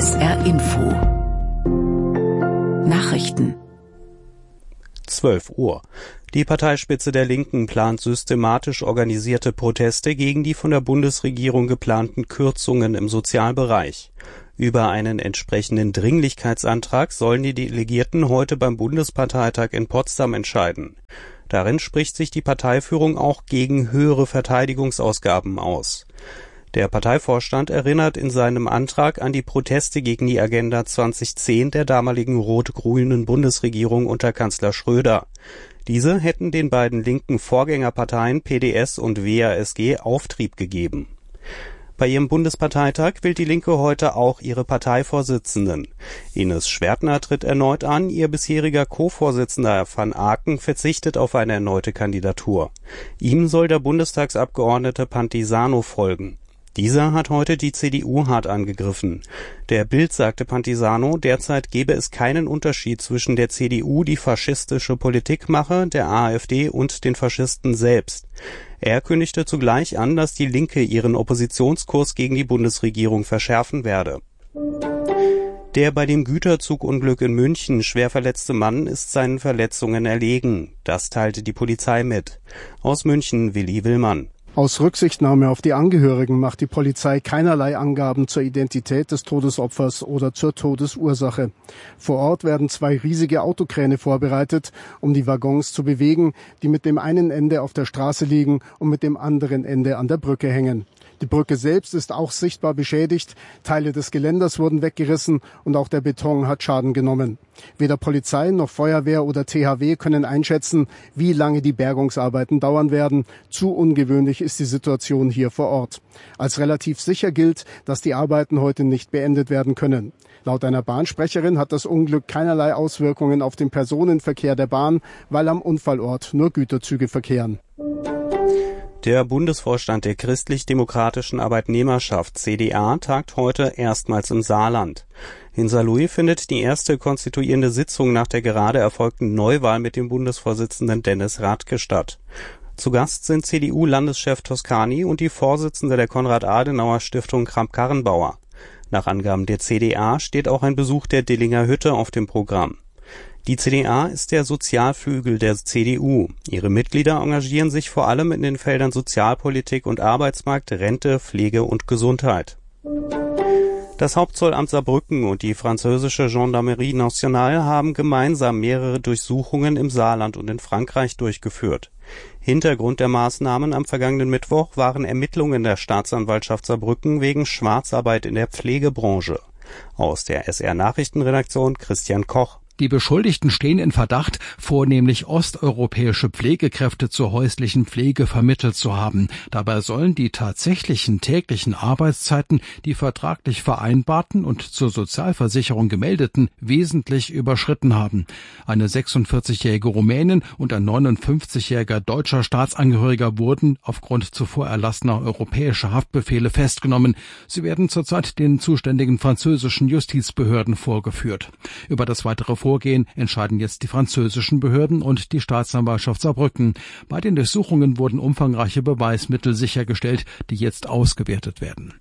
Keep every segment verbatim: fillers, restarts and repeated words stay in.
S R Info Nachrichten zwölf Uhr. Die Parteispitze der Linken plant systematisch organisierte Proteste gegen die von der Bundesregierung geplanten Kürzungen im Sozialbereich. Über einen entsprechenden Dringlichkeitsantrag sollen die Delegierten heute beim Bundesparteitag in Potsdam entscheiden. Darin spricht sich die Parteiführung auch gegen höhere Verteidigungsausgaben aus. Der Parteivorstand erinnert in seinem Antrag an die Proteste gegen die Agenda zwanzig zehn der damaligen rot-grünen Bundesregierung unter Kanzler Schröder. Diese hätten den beiden linken Vorgängerparteien P D S und W A S G Auftrieb gegeben. Bei ihrem Bundesparteitag wählt die Linke heute auch ihre Parteivorsitzenden. Ines Schwertner tritt erneut an, ihr bisheriger Co-Vorsitzender van Aken verzichtet auf eine erneute Kandidatur. Ihm soll der Bundestagsabgeordnete Pantisano folgen. Dieser hat heute die C D U hart angegriffen. Der Bild sagte Pantisano, derzeit gebe es keinen Unterschied zwischen der C D U, die faschistische Politik mache, der AfD und den Faschisten selbst. Er kündigte zugleich an, dass die Linke ihren Oppositionskurs gegen die Bundesregierung verschärfen werde. Der bei dem Güterzugunglück in München schwer verletzte Mann ist seinen Verletzungen erlegen. Das teilte die Polizei mit. Aus München Willi Willmann. Aus Rücksichtnahme auf die Angehörigen macht die Polizei keinerlei Angaben zur Identität des Todesopfers oder zur Todesursache. Vor Ort werden zwei riesige Autokräne vorbereitet, um die Waggons zu bewegen, die mit dem einen Ende auf der Straße liegen und mit dem anderen Ende an der Brücke hängen. Die Brücke selbst ist auch sichtbar beschädigt, Teile des Geländers wurden weggerissen und auch der Beton hat Schaden genommen. Weder Polizei noch Feuerwehr oder T H W können einschätzen, wie lange die Bergungsarbeiten dauern werden. Zu ungewöhnlich ist die Situation hier vor Ort. Als relativ sicher gilt, dass die Arbeiten heute nicht beendet werden können. Laut einer Bahnsprecherin hat das Unglück keinerlei Auswirkungen auf den Personenverkehr der Bahn, weil am Unfallort nur Güterzüge verkehren. Der Bundesvorstand der Christlich-Demokratischen Arbeitnehmerschaft C D A tagt heute erstmals im Saarland. In Saarlouis findet die erste konstituierende Sitzung nach der gerade erfolgten Neuwahl mit dem Bundesvorsitzenden Dennis Radke statt. Zu Gast sind C D U-Landeschef Toscani und die Vorsitzende der Konrad-Adenauer-Stiftung Kramp-Karrenbauer. Nach Angaben der C D A steht auch ein Besuch der Dillinger Hütte auf dem Programm. Die C D A ist der Sozialflügel der C D U. Ihre Mitglieder engagieren sich vor allem in den Feldern Sozialpolitik und Arbeitsmarkt, Rente, Pflege und Gesundheit. Das Hauptzollamt Saarbrücken und die französische Gendarmerie Nationale haben gemeinsam mehrere Durchsuchungen im Saarland und in Frankreich durchgeführt. Hintergrund der Maßnahmen am vergangenen Mittwoch waren Ermittlungen der Staatsanwaltschaft Saarbrücken wegen Schwarzarbeit in der Pflegebranche. Aus der S R-Nachrichtenredaktion Christian Koch. Die Beschuldigten stehen in Verdacht, vornehmlich osteuropäische Pflegekräfte zur häuslichen Pflege vermittelt zu haben. Dabei sollen die tatsächlichen täglichen Arbeitszeiten, die vertraglich vereinbarten und zur Sozialversicherung gemeldeten, wesentlich überschritten haben. Eine sechsundvierzigjährige Rumänin und ein neunundfünfzigjähriger deutscher Staatsangehöriger wurden aufgrund zuvor erlassener europäischer Haftbefehle festgenommen. Sie werden zurzeit den zuständigen französischen Justizbehörden vorgeführt. Über das weitere Vorgehen entscheiden jetzt die französischen Behörden und die Staatsanwaltschaft Saarbrücken. Bei den Durchsuchungen wurden umfangreiche Beweismittel sichergestellt, die jetzt ausgewertet werden.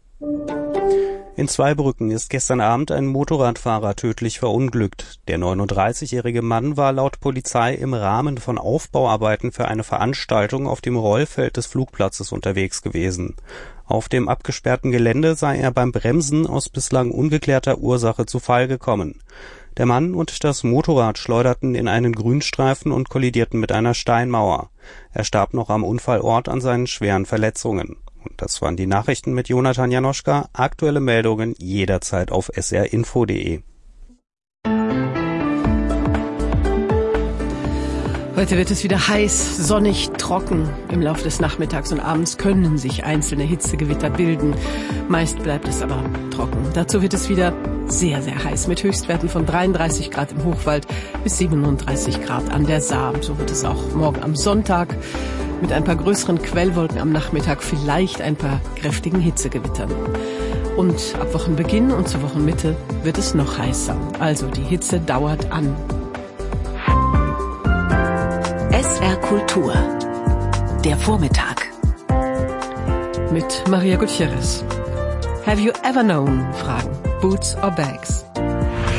In Zweibrücken ist gestern Abend ein Motorradfahrer tödlich verunglückt. Der neununddreißigjährige Mann war laut Polizei im Rahmen von Aufbauarbeiten für eine Veranstaltung auf dem Rollfeld des Flugplatzes unterwegs gewesen. Auf dem abgesperrten Gelände sei er beim Bremsen aus bislang ungeklärter Ursache zu Fall gekommen. Der Mann und das Motorrad schleuderten in einen Grünstreifen und kollidierten mit einer Steinmauer. Er starb noch am Unfallort an seinen schweren Verletzungen. Und das waren die Nachrichten mit Jonathan Janoschka. Aktuelle Meldungen jederzeit auf s r info punkt d e. Heute wird es wieder heiß, sonnig, trocken. Im Laufe des Nachmittags und Abends können sich einzelne Hitzegewitter bilden. Meist bleibt es aber trocken. Dazu wird es wieder sehr, sehr heiß mit Höchstwerten von dreiunddreißig Grad im Hochwald bis siebenunddreißig Grad an der Saar. So wird es auch morgen am Sonntag mit ein paar größeren Quellwolken am Nachmittag, vielleicht ein paar kräftigen Hitzegewittern. Und ab Wochenbeginn und zur Wochenmitte wird es noch heißer. Also die Hitze dauert an. S R Kultur. Der Vormittag. Mit Maria Gutierrez. Have you ever known? Fragen. Boots or Bags?